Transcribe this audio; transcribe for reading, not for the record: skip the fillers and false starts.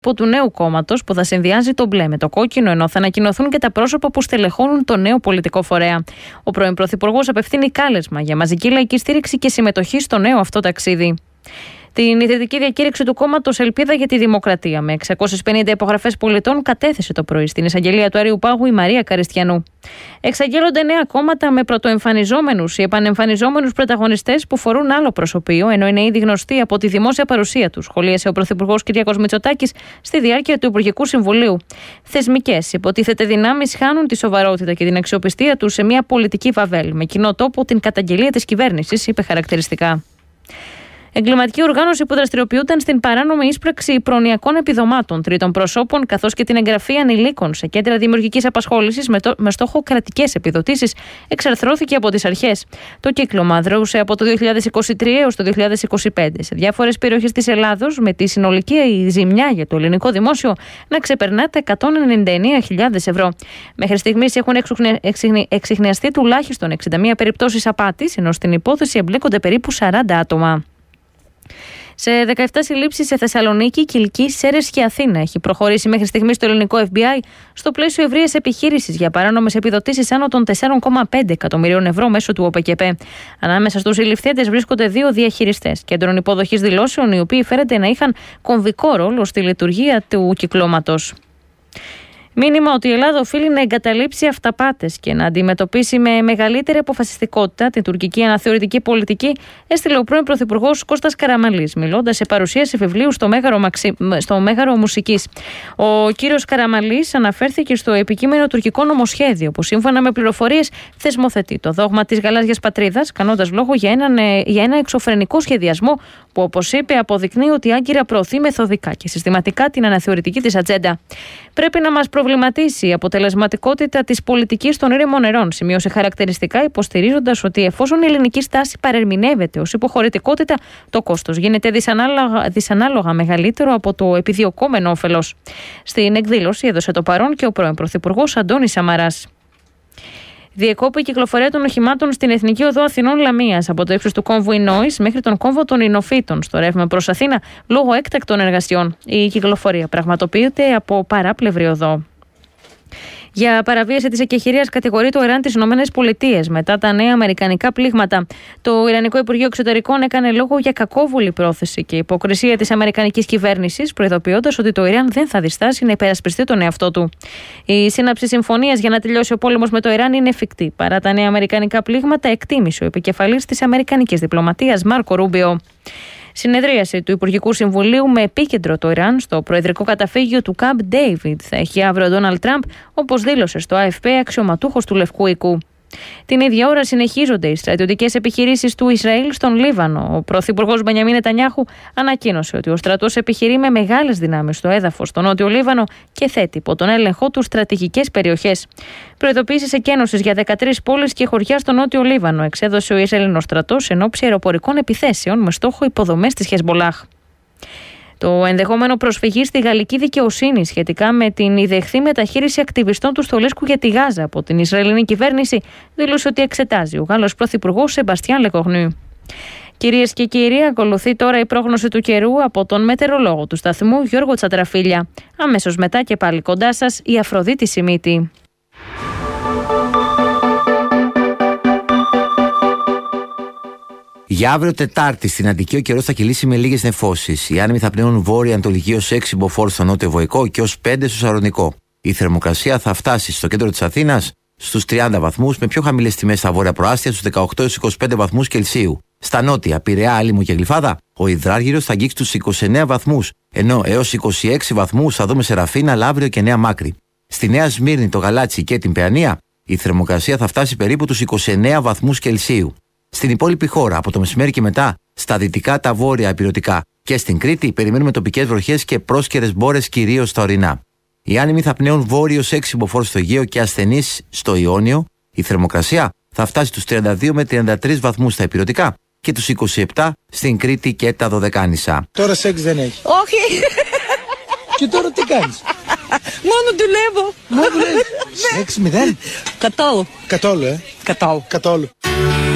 του νέου κόμματος που θα συνδυάζει το μπλε με το κόκκινο, ενώ θα ανακοινωθούν και τα πρόσωπα που στελεχώνουν το νέο πολιτικό φορέα. Ο πρώην Πρωθυπουργός απευθύνει κάλεσμα για μαζική λαϊκή στήριξη και συμμετοχή στο νέο αυτό ταξίδι. Την ιδρυτική διακήρυξη του κόμματος Ελπίδα για τη Δημοκρατία με 650 υπογραφές πολιτών κατέθεσε το πρωί στην εισαγγελία του Αρείου Πάγου η Μαρία Καριστιανού. Εξαγγέλλονται νέα κόμματα με πρωτοεμφανιζόμενους ή επανεμφανιζόμενους πρωταγωνιστές που φορούν άλλο προσωπείο, ενώ είναι ήδη γνωστοί από τη δημόσια παρουσία τους, σχολίασε ο Πρωθυπουργός Κυριάκος Μητσοτάκης στη διάρκεια του Υπουργικού Συμβουλίου. Θεσμικές, υποτίθεται δυνάμεις χάνουν τη σοβαρότητα και την αξιοπιστία τους σε μια πολιτική βαβέλ, με κοινό τόπο την καταγγελία της κυβέρνησης, είπε χαρακτηριστικά. Εγκληματική οργάνωση που δραστηριοποιούνταν στην παράνομη ίσπραξη προνοιακών επιδομάτων τρίτων προσώπων, καθώς και την εγγραφή ανηλίκων σε κέντρα δημιουργικής απασχόλησης με στόχο κρατικές επιδοτήσεις, εξαρθρώθηκε από τις αρχές. Το κύκλωμα δρούσε από το 2023 έως το 2025 σε διάφορες περιοχές της Ελλάδος, με τη συνολική ζημιά για το ελληνικό δημόσιο να ξεπερνά τα 199.000 ευρώ. Μέχρι στιγμής έχουν εξιχνιαστεί τουλάχιστον 61 περιπτώσεις απάτης, ενώ στην υπόθεση εμπλέκονται περίπου 40 άτομα. Σε 17 συλλήψεις σε Θεσσαλονίκη, Κιλκή, Σέρρες και Αθήνα έχει προχωρήσει μέχρι στιγμής το ελληνικό FBI στο πλαίσιο ευρείας επιχείρησης για παράνομες επιδοτήσεις άνω των 4,5 εκατομμυρίων ευρώ μέσω του ΟΠΕΚΕΠΕ. Ανάμεσα στους συλληφθέντες βρίσκονται 2 διαχειριστές κέντρων υποδοχής δηλώσεων, οι οποίοι φαίνεται να είχαν κομβικό ρόλο στη λειτουργία του κυκλώματος. Μήνυμα ότι η Ελλάδα οφείλει να εγκαταλείψει αυταπάτες και να αντιμετωπίσει με μεγαλύτερη αποφασιστικότητα την τουρκική αναθεωρητική πολιτική, έστειλε ο πρώην Πρωθυπουργός Κώστας Καραμανλής, μιλώντας σε παρουσίαση βιβλίου στο Μέγαρο Μουσικής. Ο κύριος Καραμανλής αναφέρθηκε στο επικείμενο τουρκικό νομοσχέδιο, που σύμφωνα με πληροφορίες θεσμοθετεί το δόγμα της γαλάζιας πατρίδας, κάνοντας λόγο για ένα εξωφρενικό σχεδιασμό που, όπως είπε, αποδεικνύει ότι η Άγκυρα προωθεί μεθοδικά και συστηματικά την αναθεωρητική της ατζέντα. Πρέπει να μας προβληματίσει η αποτελεσματικότητα της πολιτικής των ήρεμων νερών, σημείωσε χαρακτηριστικά, υποστηρίζοντας ότι εφόσον η ελληνική στάση παρερμηνεύεται ως υποχωρητικότητα, το κόστος γίνεται δυσανάλογα μεγαλύτερο από το επιδιωκόμενο όφελος. Στην εκδήλωση έδωσε το παρόν και ο πρώην Πρωθυπουργός Αντώνης Σαμαράς. Διεκόπη η κυκλοφορία των οχημάτων στην Εθνική Οδό Αθηνών Λαμίας από το ύψος του κόμβου Ινόης μέχρι τον κόμβο των Ινοφύτων στο ρεύμα προς Αθήνα λόγω έκτακτων εργασιών. Η κυκλοφορία πραγματοποιείται από παράπλευρη οδό. Για παραβίαση της εκεχηρίας κατηγορεί το Ιράν τις ΗΠΑ μετά τα νέα αμερικανικά πλήγματα. Το Ιρανικό Υπουργείο Εξωτερικών έκανε λόγο για κακόβουλη πρόθεση και υποκρισία της αμερικανικής κυβέρνησης, προειδοποιώντας ότι το Ιράν δεν θα διστάσει να υπερασπιστεί τον εαυτό του. Η σύναψη συμφωνίας για να τελειώσει ο πόλεμος με το Ιράν είναι εφικτή παρά τα νέα αμερικανικά πλήγματα, εκτίμησε ο επικεφαλής της αμερικανικής διπλωματίας Μάρκο Ρούμπιο. Συνεδρίαση του Υπουργικού Συμβουλίου με επίκεντρο το Ιράν στο προεδρικό καταφύγιο του Καμπ Ντέιβιντ θα έχει αύριο ο Ντόναλντ Τραμπ, όπως δήλωσε στο AFP αξιωματούχος του Λευκού Οικού. Την ίδια ώρα συνεχίζονται οι στρατιωτικές επιχειρήσεις του Ισραήλ στον Λίβανο. Ο πρωθυπουργός Μπενιαμίν Νετανιάχου ανακοίνωσε ότι ο στρατός επιχειρεί με μεγάλες δυνάμεις στο έδαφος στο νότιο Λίβανο και θέτει υπό τον έλεγχό του στρατηγικές περιοχές. Προειδοποίησεις εκένωσης για 13 πόλεις και χωριά στο νότιο Λίβανο εξέδωσε ο Ισραηλινός στρατός εν ώψη αεροπορικών επιθέσεων με στόχο υποδομές της Χεσμολάχ. Το ενδεχόμενο προσφυγή στη γαλλική δικαιοσύνη σχετικά με την ιδεχθή μεταχείριση ακτιβιστών του Στολίσκου για τη Γάζα από την Ισραηλινή κυβέρνηση δήλωσε ότι εξετάζει ο Γάλλος πρωθυπουργός Σεμπαστιάν Λεκογνού. Κυρίες και κύριοι, ακολουθεί τώρα η πρόγνωση του καιρού από τον μετεωρολόγο του σταθμού Γιώργο Τσατραφίλια. Αμέσως μετά και πάλι κοντά σας η Αφροδίτη Σιμίτη. Για αύριο Τετάρτη στην Αττική ο καιρός θα κυλήσει με λίγες νεφώσεις. Οι άνεμοι θα πνέουν βόρεια-ανατολική ως 6 μποφόρ στο νότιο Βοϊκό και ως 5 στο Σαρονικό. Η θερμοκρασία θα φτάσει στο κέντρο της Αθήνας στους 30 βαθμούς, με πιο χαμηλές τιμές στα βόρεια προάστια στους 18-25 βαθμούς Κελσίου. Στα νότια, Πειραιά, Άλυμο και Γλυφάδα, ο υδράργυρος θα αγγίξει τους 29 βαθμούς, ενώ έως 26 βαθμούς θα δούμε Σεραφίνα, Λαύριο και Νέα Μάκρη. Στη Νέα Σμύρνη, το Γαλάτσι και την Παιανία, η θερμοκρασία θα φτάσει περίπου τους 29 βαθμούς Κελσίου. Στην υπόλοιπη χώρα, από το μεσημέρι και μετά, στα δυτικά, τα βόρεια ηπειρωτικά και στην Κρήτη, περιμένουμε τοπικές βροχές και πρόσκαιρες μπόρες κυρίως στα ορεινά. Οι άνεμοι θα πνέουν βόρειος 6 μποφόρ στο Αιγαίο και ασθενείς στο Ιόνιο. Η θερμοκρασία θα φτάσει τους 32 με 33 βαθμούς στα ηπειρωτικά και τους 27 στην Κρήτη και τα Δωδεκάνησα. Τώρα σεξ δεν έχει. Όχι. Και τώρα τι κάνεις? Μόνο δουλεύω. Σεξ μηδέν. Καθόλου. Καθόλου, Καθόλου. Καθόλου.